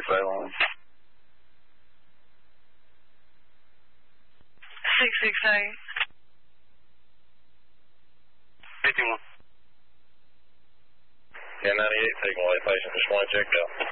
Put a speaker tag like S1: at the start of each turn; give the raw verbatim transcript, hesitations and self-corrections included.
S1: Salem.
S2: six six eight.
S1: fifty-one. Yeah, ninety-eight, taking away patient. Just want to check out.